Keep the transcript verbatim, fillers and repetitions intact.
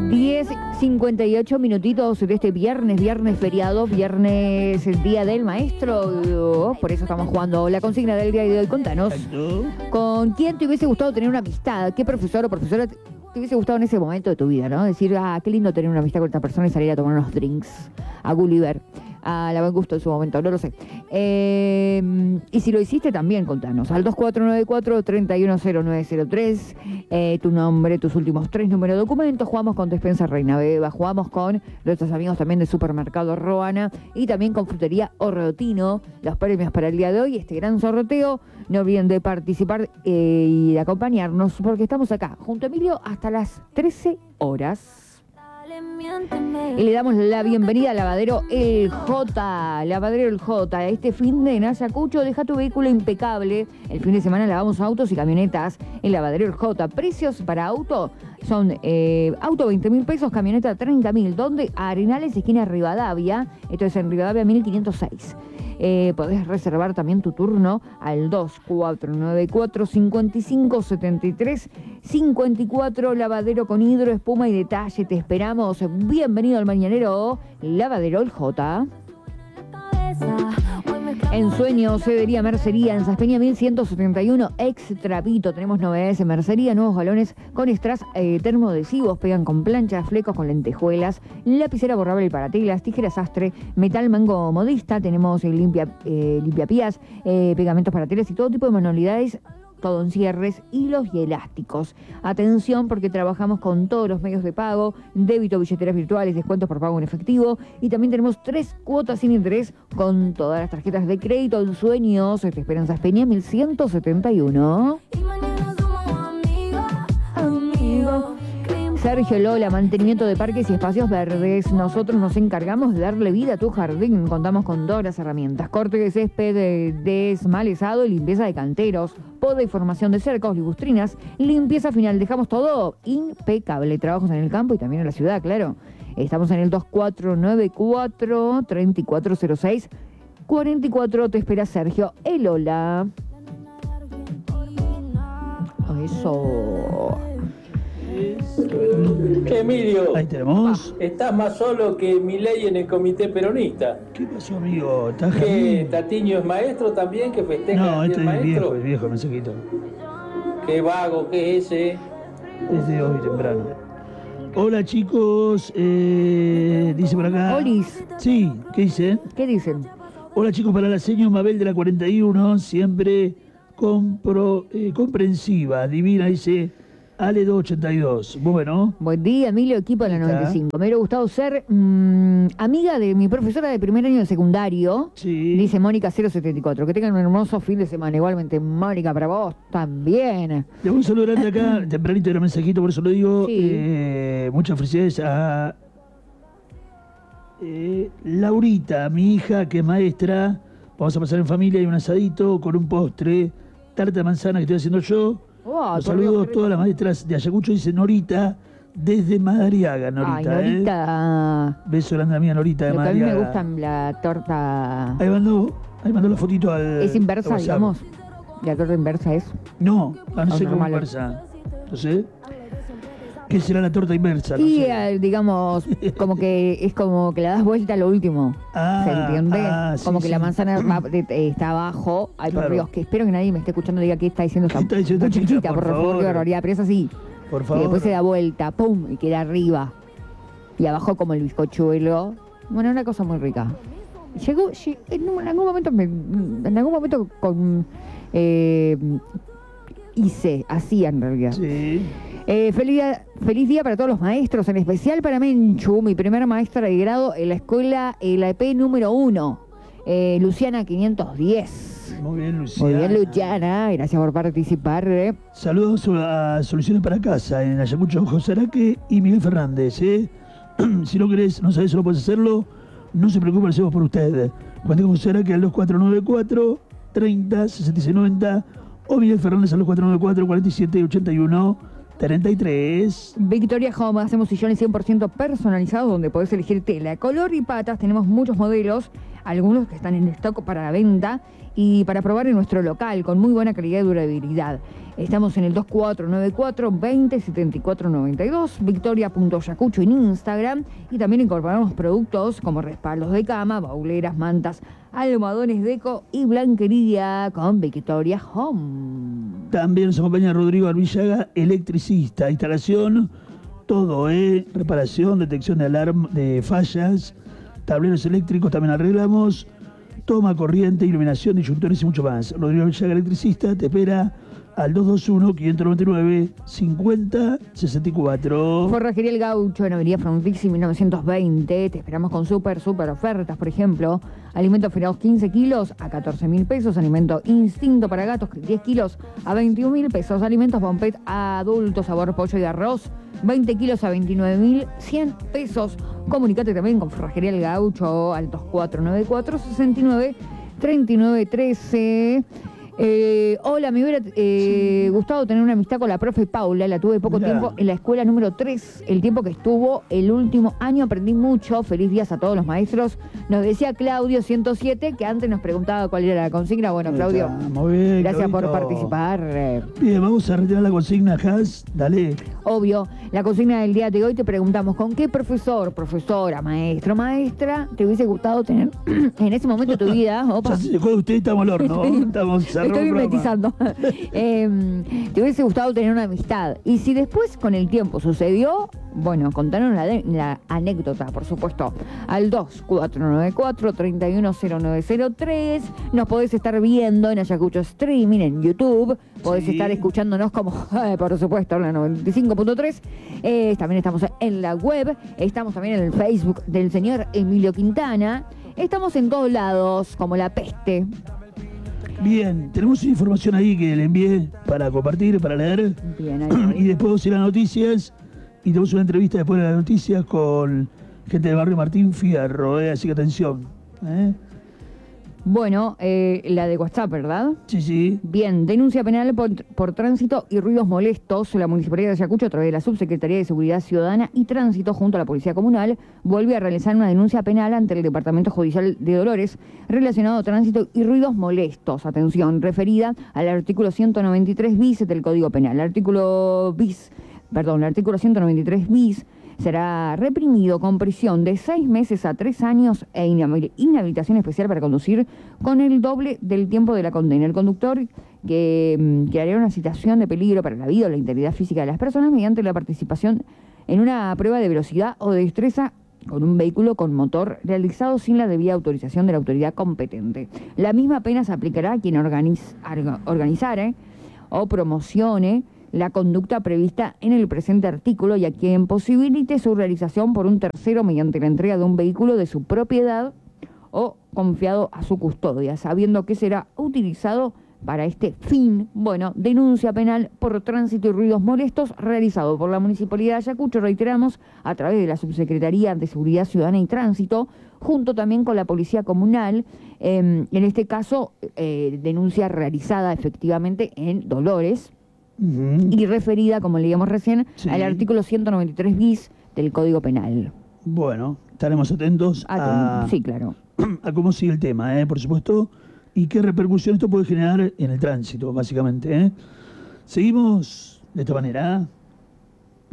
diez cincuenta y ocho minutitos de este viernes, viernes feriado, viernes el día del maestro. Por eso estamos jugando la consigna del día de hoy. Contanos, ¿con quién te hubiese gustado tener una amistad? ¿Qué profesor o profesora te hubiese gustado en ese momento de tu vida, no? Decir, ah, qué lindo tener una amistad con esta persona y salir a tomar unos drinks a Gulliver. A la buen gusto en su momento, no lo sé. Eh, y si lo hiciste también, contanos. Al dos cuatro nueve cuatro, tres uno cero nueve cero tres, eh, tu nombre, tus últimos tres números de documentos. Jugamos con Despensa Reina Beba, jugamos con nuestros amigos también de Supermercado Roana y también con Frutería Orrotino. Los premios para el día de hoy, este gran sorteo. No olviden de participar eh, y de acompañarnos porque estamos acá junto a Emilio hasta las trece horas. Y le damos la bienvenida al Lavadero El J. Lavadero El J. Este fin de Ayacucho, deja tu vehículo impecable. El fin de semana lavamos autos y camionetas en Lavadero El J. Precios para auto son eh, auto veinte mil pesos, camioneta treinta mil. ¿Dónde? Arenales, esquina Rivadavia. Esto es en Rivadavia mil quinientos seis. Eh, podés reservar también tu turno al dos cuatro nueve cuatro, cinco cinco, siete tres cinco cuatro. Lavadero con hidro, espuma y detalle. Te esperamos. Bienvenido al mañanero Lavadero El J. En Sueño, Cedería Mercería, en Saspeña mil ciento setenta y uno, Extravito. Tenemos novedades en mercería, nuevos galones con strass eh, termoadhesivos, pegan con planchas, flecos con lentejuelas, lapicera borrable para telas, tijeras sastre, metal mango modista. Tenemos eh, limpia, eh, limpiapías, eh, pegamentos para telas y todo tipo de manualidades. Todo en cierres, hilos y elásticos. Atención porque trabajamos con todos los medios de pago, débito, billeteras virtuales, descuentos por pago en efectivo y también tenemos tres cuotas sin interés con todas las tarjetas de crédito. En Sueños, te esperan Saspeña mil ciento setenta y uno. Sergio Lola, mantenimiento de parques y espacios verdes. Nosotros nos encargamos de darle vida a tu jardín. Contamos con todas las herramientas. Corte de césped, de desmalezado y limpieza de canteros. Poda y formación de cercos, ligustrinas. Limpieza final. Dejamos todo impecable. Trabajos en el campo y también en la ciudad, claro. Estamos en el dos cuatro nueve cuatro, tres cuatro cero seis, cuatro cuatro. Te espera Sergio El Lola. Eso... Emilio, ahí tenemos. estás más solo que Milei en el comité peronista. ¿Qué pasó, amigo? ¿Estás ¿Que Tatiño es maestro también? ¿Que festeja No, el este es maestro? viejo, el viejo mensajito. Qué vago, ¿qué es ese? Desde hoy temprano. Hola, chicos. Eh, dice por acá. Olis. Sí, ¿qué dice? ¿Qué dicen? Hola, chicos, para la señora Mabel de la cuarenta y uno, siempre compro, eh, comprensiva, divina, dice Ale dos ochenta y dos. Bueno. Buen día, Emilio, equipo de la noventa y cinco. Me hubiera gustado ser mmm, amiga de mi profesora de primer año de secundario. Sí. Dice Mónica cero setenta y cuatro. Que tengan un hermoso fin de semana. Igualmente, Mónica, para vos también. Le voy a saludar grande acá, tempranito era mensajito, por eso lo digo. Sí. Eh, muchas felicidades a eh, Laurita, mi hija, que es maestra. Vamos a pasar en familia y un asadito con un postre, tarta de manzana que estoy haciendo yo. Oh, Los saludos a todas las maestras de Ayacucho, dice Norita, desde Madariaga, Norita. Ay, Norita. ¿eh? Beso grande a mí, Norita de Lo que a mí Madariaga. me gusta la torta... Ahí mandó, ahí mandó la fotito al... Es inversa, al digamos. La torta inversa es... No, ah, no O sé cómo normal. inversa. No sé. ¿Qué será la torta inversa? No y, sé. eh, digamos, como que es como que la das vuelta a lo último. Ah, ¿Se entiende? ah, sí, como que sí. la manzana va- de- eh, está abajo. Ay, por Claro. Dios, que espero que nadie me esté escuchando y diga qué está diciendo esta ¿Qué está diciendo esta chiquita, chica? por Por favor, favor. qué barbaridad. Pero es así. Por Y favor. después se da vuelta, pum, y queda arriba. Y abajo como el bizcochuelo. Bueno, una cosa muy rica. Llegó, lle- en, un- en algún momento, me- en algún momento con... Eh, hice, hacía en realidad. Sí. Eh, feliz, día, feliz día para todos los maestros, en especial para Menchu, mi primera maestra de grado en la escuela, en la E P número uno, eh, Luciana quinientos diez. Muy bien, Luciana. Muy bien, Luciana, gracias por participar. eh. Saludos a Soluciones para Casa en Ayacucho, José Araque y Miguel Fernández. ¿eh? Si no querés, no sabés, solo puedes hacerlo. No se preocupe, lo hacemos por ustedes. Cuente con José Araque al dos cuatro nueve cuatro, treinta, sesenta y seis noventa o Miguel Fernández al dos cuatro nueve cuatro, cuarenta y siete, ochenta y uno, treinta y tres. Victoria Home, hacemos sillones cien por ciento personalizados donde podés elegir tela, color y patas. Tenemos muchos modelos, algunos que están en stock para la venta y para probar en nuestro local con muy buena calidad y durabilidad. Estamos en el dos cuatro nueve cuatro, veinte, setenta y cuatro noventa y dos, victoria punto yacucho en Instagram, y también incorporamos productos como respaldos de cama, bauleras, mantas, almohadones deco y blanquería con Victoria Home. También nos acompaña Rodrigo Arvillaga, electricista, instalación, todo, ¿eh? Reparación, detección de alarma, de fallas, tableros eléctricos también arreglamos, toma, corriente, iluminación, disyuntores y mucho más. Rodrigo Arvillaga, electricista, te espera al dos dos uno, quinientos noventa y nueve, cincuenta, sesenta y cuatro. Forrajería El Gaucho en Avenida Frontizi mil novecientos veinte. Te esperamos con súper, súper ofertas. Por ejemplo, alimentos ferados quince kilos a catorce mil pesos. Alimento Instinto para gatos diez kilos a veintiún mil pesos. Alimentos Bompet adultos, sabor pollo y arroz veinte kilos a veintinueve mil cien pesos. Comunicate también con Forrajería El Gaucho al dos cuatro nueve cuatro, sesenta y nueve, treinta y nueve trece. Eh, hola, me hubiera eh, gustado tener una amistad con la profe Paula, la tuve poco Mirá. tiempo en la escuela número tres, el tiempo que estuvo el último año aprendí mucho, feliz días a todos los maestros. Nos decía Claudio ciento siete, que antes nos preguntaba cuál era la consigna. Bueno, Claudio, muy bien, gracias por Claudito. participar. Bien, vamos a retirar la consigna, Has, dale. Obvio, la consigna del día de hoy te preguntamos con qué profesor, profesora, maestro, maestra te hubiese gustado tener en ese momento de tu vida. Opa. Ya se dejó de usted, estamos al horno, estamos cerrando Estoy el programa. mimetizando. eh, te hubiese gustado tener una amistad. Y si después, con el tiempo, sucedió, bueno, contanos la, de- la anécdota, por supuesto, al dos cuatro nueve cuatro, treinta y uno cero nueve cero tres. Nos podés estar viendo en Ayacucho Streaming, en YouTube. Podés Sí. estar escuchándonos como, eh, por supuesto, en la noventa y cinco punto tres. Eh, también estamos en la web. Estamos también en el Facebook del señor Emilio Quintana. Estamos en todos lados, como la peste. Bien, tenemos una información ahí que le envié para compartir, para leer. Bien, ahí voy. Y después vamos a ir a las noticias. Y tenemos una entrevista después de las noticias con gente del barrio Martín Fierro, ¿eh? Así que atención. ¿eh? Bueno, eh, la de WhatsApp, ¿verdad? Sí, sí. Bien, denuncia penal por, por tránsito y ruidos molestos. La Municipalidad de Ayacucho, a través de la Subsecretaría de Seguridad Ciudadana y Tránsito, junto a la Policía Comunal, vuelve a realizar una denuncia penal ante el Departamento Judicial de Dolores relacionado a tránsito y ruidos molestos. Atención, referida al artículo ciento noventa y tres bis del Código Penal. El artículo bis, perdón, el artículo ciento noventa y tres bis será reprimido con prisión de seis meses a tres años e inhabil- inhabilitación especial para conducir con el doble del tiempo de la condena. El conductor que, mm, que haría una situación de peligro para la vida o la integridad física de las personas mediante la participación en una prueba de velocidad o de destreza con un vehículo con motor realizado sin la debida autorización de la autoridad competente. La misma pena se aplicará a quien organiz- arga- organizare o promocione la conducta prevista en el presente artículo y a quien posibilite su realización por un tercero mediante la entrega de un vehículo de su propiedad o confiado a su custodia, sabiendo que será utilizado para este fin. Bueno, denuncia penal por tránsito y ruidos molestos realizado por la Municipalidad de Ayacucho, reiteramos, a través de la Subsecretaría de Seguridad Ciudadana y Tránsito, junto también con la Policía Comunal. Eh, en este caso, eh, denuncia realizada efectivamente en Dolores, Ujú. y referida, como leíamos recién, Sí. al artículo ciento noventa y tres bis del Código Penal. Bueno, estaremos atentos a, Aten- Sí, claro. a cómo sigue el tema, ¿eh? Por supuesto, y qué repercusión esto puede generar en el tránsito, básicamente. ¿eh? Seguimos de esta manera.